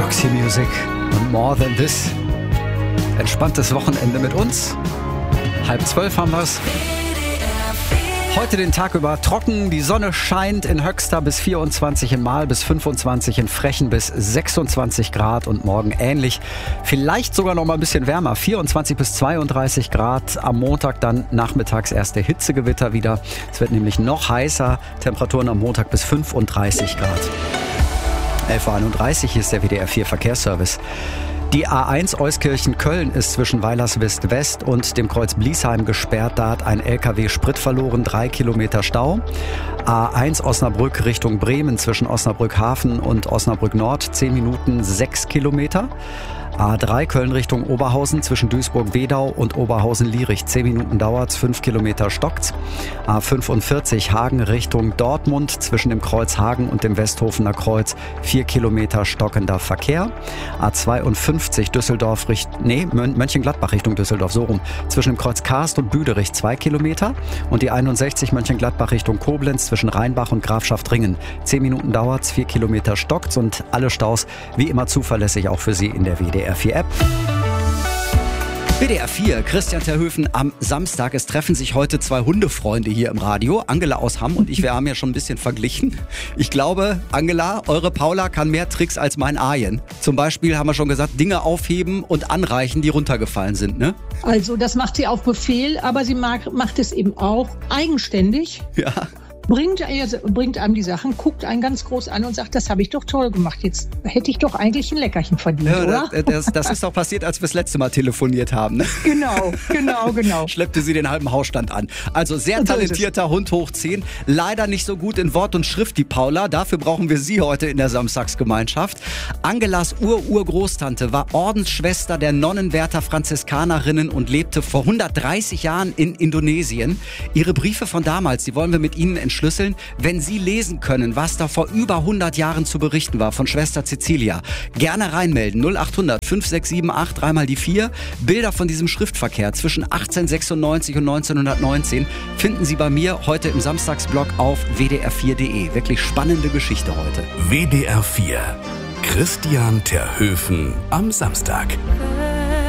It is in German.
Roxy Music und More Than This. Entspanntes Wochenende mit uns. 11:30 haben wir es. Heute den Tag über trocken, die Sonne scheint in Höxter bis 24, in Mahl bis 25, in Frechen bis 26 Grad und morgen ähnlich. Vielleicht sogar noch mal ein bisschen wärmer, 24 bis 32 Grad. Am Montag dann nachmittags erste Hitzegewitter wieder. Es wird nämlich noch heißer, Temperaturen am Montag bis 35 Grad. 11:31 Uhr, hier ist der WDR 4 Verkehrsservice. Die A1 Euskirchen-Köln ist zwischen Weilerswist West und dem Kreuz Bliesheim gesperrt. Da hat ein LKW Sprit verloren, 3 Kilometer Stau. A1 Osnabrück Richtung Bremen zwischen Osnabrück Hafen und Osnabrück Nord, 10 Minuten, 6 Kilometer. A3 Köln Richtung Oberhausen zwischen Duisburg-Wedau und Oberhausen-Lierich. 10 Minuten dauert's, 5 Kilometer stockt's. A45 Hagen Richtung Dortmund zwischen dem Kreuz Hagen und dem Westhofener Kreuz. 4 Kilometer stockender Verkehr. A52 Mönchengladbach Richtung Düsseldorf, so rum. Zwischen dem Kreuz Karst und Büderich 2 Kilometer. Und die 61 Mönchengladbach Richtung Koblenz zwischen Rheinbach und Grafschaft-Ringen. 10 Minuten dauert's, 4 Kilometer stockt's und alle Staus wie immer zuverlässig auch für Sie in der WDR 4 App. WDR 4, Christian Terhöfen am Samstag. Es treffen sich heute zwei Hundefreunde hier im Radio. Angela aus Hamm und ich, wir haben ja schon ein bisschen verglichen. Ich glaube, Angela, eure Paula kann mehr Tricks als mein Arjen. Zum Beispiel haben wir schon gesagt, Dinge aufheben und anreichen, die runtergefallen sind, ne? Also das macht sie auf Befehl, aber sie macht es eben auch eigenständig. Ja. Bringt einem die Sachen, guckt einen ganz groß an und sagt, das habe ich doch toll gemacht. Jetzt hätte ich doch eigentlich ein Leckerchen verdient, ja, oder? Das ist doch passiert, als wir das letzte Mal telefoniert haben. Ne? Genau. Schleppte sie den halben Hausstand an. Also sehr talentierter Hund hoch 10. Leider nicht so gut in Wort und Schrift, die Paula. Dafür brauchen wir sie heute in der Samstagsgemeinschaft. Angelas Urgroßtante war Ordensschwester der Nonnenwärter Franziskanerinnen und lebte vor 130 Jahren in Indonesien. Ihre Briefe von damals, die wollen wir mit Ihnen entschlüsseln. Wenn Sie lesen können, was da vor über 100 Jahren zu berichten war von Schwester Cecilia, gerne reinmelden. 0800 5678 3 mal die 4. Bilder von diesem Schriftverkehr zwischen 1896 und 1919 finden Sie bei mir heute im Samstagsblog auf wdr4.de. Wirklich spannende Geschichte heute. WDR 4. Christian Terhöfen am Samstag.